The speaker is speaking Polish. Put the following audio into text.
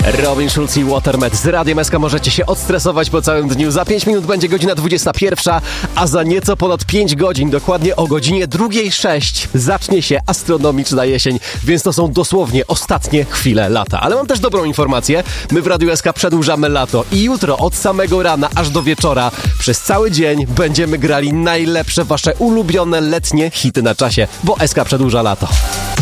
Robin Schulz i Watermed z Radiem SK. Możecie się odstresować po całym dniu. Za 5 minut będzie godzina 21, a za nieco ponad 5 godzin, dokładnie o godzinie 2:06 zacznie się astronomiczna jesień, więc to są dosłownie ostatnie chwile lata. Ale mam też dobrą informację. My w Radiu SK przedłużamy lato i jutro od samego rana aż do wieczora przez cały dzień będziemy grali najlepsze wasze ulubione letnie hity na czasie, bo SK przedłuża lato.